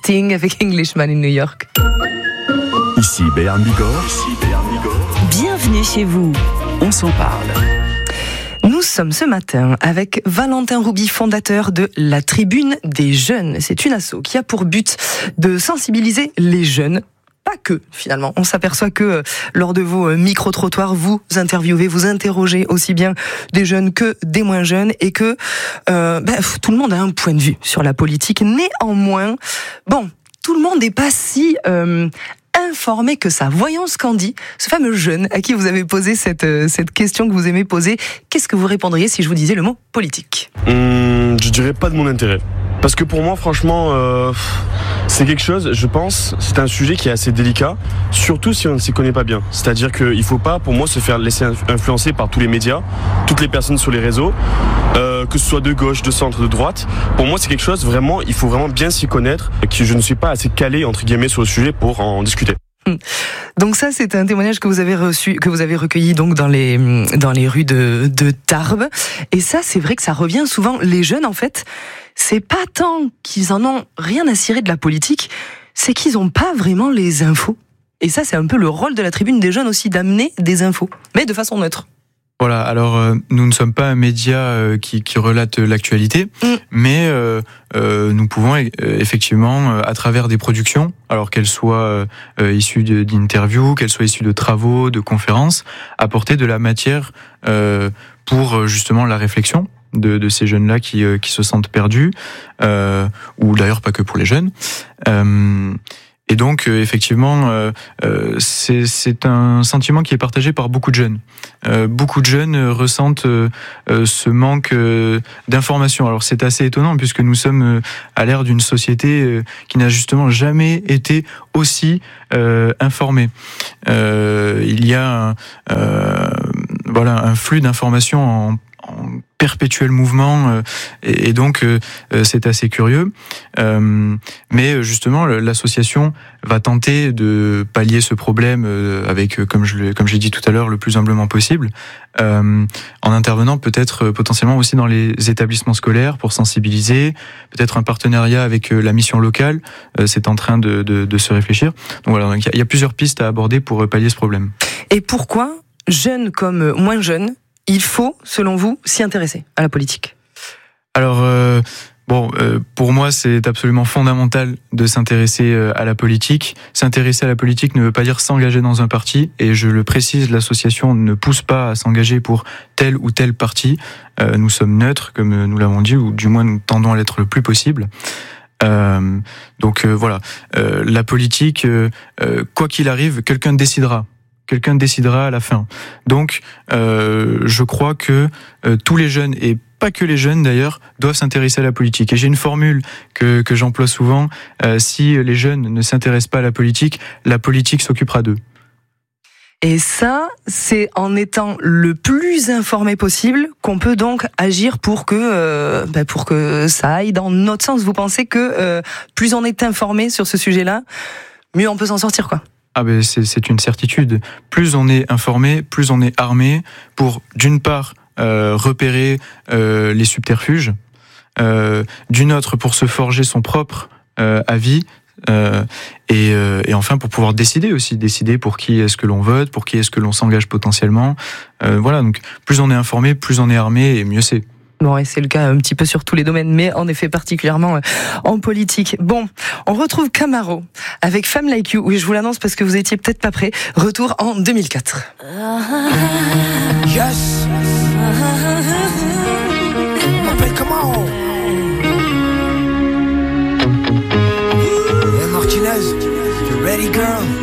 Sting avec Englishman in New York. Ici Béarn Bigorre. Bienvenue chez vous. On s'en parle. Nous sommes ce matin avec Valentin Rouby, fondateur de la Tribune des Jeunes. C'est une asso qui a pour but de sensibiliser les jeunes. Pas que, finalement. On s'aperçoit que lors de vos micro-trottoirs, vous interviewez, vous interrogez aussi bien des jeunes que des moins jeunes et que tout le monde a un point de vue sur la politique. Néanmoins, tout le monde n'est pas si informé que ça. Voyons ce qu'en dit ce fameux jeune à qui vous avez posé cette question que vous aimez poser. Qu'est-ce que vous répondriez si je vous disais le mot politique ? Je dirais pas de mon intérêt. Parce que pour moi, franchement, c'est quelque chose, je pense, c'est un sujet qui est assez délicat, surtout si on ne s'y connaît pas bien. C'est-à-dire qu'il ne faut pas, pour moi, se faire laisser influencer par tous les médias, toutes les personnes sur les réseaux, que ce soit de gauche, de centre, de droite. Pour moi, c'est quelque chose, vraiment, il faut vraiment bien s'y connaître, que je ne suis pas assez calé, entre guillemets, sur le sujet pour en discuter. Donc ça, c'est un témoignage que vous avez recueilli donc dans les rues de Tarbes. Et ça, c'est vrai que ça revient souvent. Les jeunes, en fait, c'est pas tant qu'ils en ont rien à cirer de la politique, c'est qu'ils n'ont pas vraiment les infos. Et ça, c'est un peu le rôle de la Tribune des Jeunes aussi, d'amener des infos, mais de façon neutre. Voilà, alors nous ne sommes pas un média qui relate l'actualité, mais nous pouvons effectivement, à travers des productions, alors qu'elles soient issues d'interviews, qu'elles soient issues de travaux, de conférences, apporter de la matière pour justement la réflexion de ces jeunes-là qui se sentent perdus, ou d'ailleurs pas que pour les jeunes. Et donc, effectivement, c'est un sentiment qui est partagé par beaucoup de jeunes. Beaucoup de jeunes ressentent ce manque d'information. Alors, c'est assez étonnant puisque nous sommes à l'ère d'une société qui n'a justement jamais été aussi informée. Il y a un flux d'informations en perpétuel mouvement et donc c'est assez curieux, mais justement l'association va tenter de pallier ce problème avec, comme j'ai dit tout à l'heure, le plus humblement possible, en intervenant peut-être potentiellement aussi dans les établissements scolaires pour sensibiliser, peut-être un partenariat avec la mission locale, c'est en train de se réfléchir. Donc voilà, il y a plusieurs pistes à aborder pour pallier ce problème. Et pourquoi, jeunes comme moins jeunes, il faut, selon vous, s'y intéresser à la politique? Alors, pour moi, c'est absolument fondamental de s'intéresser à la politique. S'intéresser à la politique ne veut pas dire s'engager dans un parti, et je le précise, l'association ne pousse pas à s'engager pour tel ou tel parti. Nous sommes neutres, comme nous l'avons dit, ou du moins nous tendons à l'être le plus possible. Voilà, la politique, quoi qu'il arrive, quelqu'un décidera à la fin. Donc, je crois que tous les jeunes, et pas que les jeunes d'ailleurs, doivent s'intéresser à la politique. Et j'ai une formule que j'emploie souvent, si les jeunes ne s'intéressent pas à la politique s'occupera d'eux. Et ça, c'est en étant le plus informé possible qu'on peut donc agir pour que ça aille dans notre sens. Vous pensez que plus on est informé sur ce sujet-là, mieux on peut s'en sortir, quoi? Ah ben c'est une certitude. Plus on est informé, plus on est armé pour, d'une part, repérer les subterfuges, d'une autre pour se forger son propre avis, et enfin pour pouvoir décider pour qui est-ce que l'on vote, pour qui est-ce que l'on s'engage potentiellement. Voilà, donc plus on est informé, plus on est armé, et mieux c'est. Bon, et c'est le cas un petit peu sur tous les domaines, mais en effet particulièrement en politique. Bon, on retrouve Camaro avec Femme Like You. Oui, je vous l'annonce parce que vous étiez peut-être pas prêts. Retour en 2004. Yes. Come on. Hey Martinez, you ready, girl?